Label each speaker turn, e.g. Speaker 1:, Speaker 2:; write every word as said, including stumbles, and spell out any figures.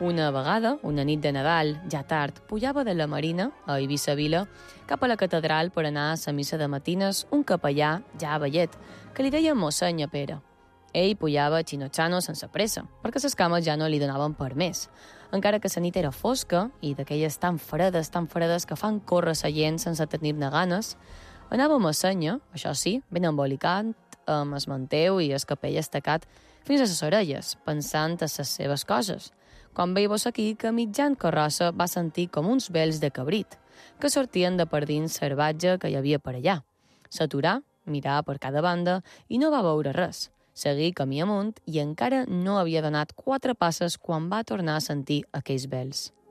Speaker 1: Una vegada, una nit de Nadal, ja tard, pujava de la Marina, a Eivissa Vila, cap a la catedral per anar a la missa de matines un capellà, ja vellet, que li deia mossèn a Pere. Ell pujava xinotxano sense pressa, perquè les cames ja no li donaven per més. Encara que la nit era fosca i d'aquelles tan fredes, tan fredes que fan córrer la gent sense tenir-ne ganes, anava a senya, això sí, ben embolicant, amb el manteu i el capell estacat fins a les orelles, pensant a les seves coses. Quan veia vos aquí que mitjan carrossa va sentir com uns vels de cabrit, que sortien de per dins salvatge que hi havia per allà. S'aturà, mirà per cada banda i no va veure res. Seguí camí amunt i encara no havia donat quatre passes quan va tornar a sentir aquells vels.